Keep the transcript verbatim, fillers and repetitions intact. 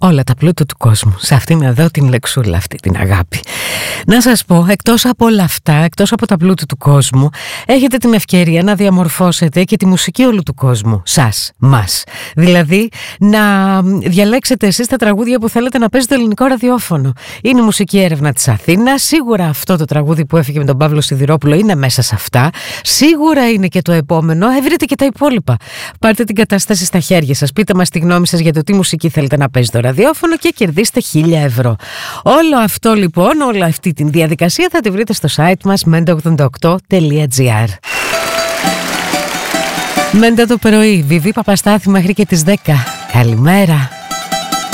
όλα τα πλούτα του κόσμου σε αυτήν εδώ την λεξούλα, αυτή την αγάπη. Να σας πω, εκτός από όλα αυτά, εκτός από τα πλούτα του κόσμου, έχετε την ευκαιρία να διαμορφώσετε και τη μουσική όλου του κόσμου, σας, μας. Δηλαδή να διαλέξετε εσείς τα τραγούδια που θέλετε να παίζει το ελληνικό ραδιόφωνο. Είναι η μουσική έρευνα της Αθήνας. Σίγουρα αυτό το τραγούδι που έφυγε με τον Παύλο Σιδηρόπουλο είναι μέσα σε αυτά. Σίγουρα είναι και το επόμενο. Έβρετε και τα υπόλοιπα. Πάρτε την κατάσταση στα χέρια σας. Πείτε μας τη γνώμη σας για το τι μουσική θέλετε να παίζει το ραδιόφωνο και κερδίστε χίλια ευρώ. Όλο αυτό λοιπόν, όλη αυτή τη διαδικασία θα τη βρείτε στο site μας μέντα ογδόντα οκτώ τελεία τζι άρ. Μέντα το πρωί, Βιβί Παπαστάθη μέχρι και τις δέκα. Καλημέρα.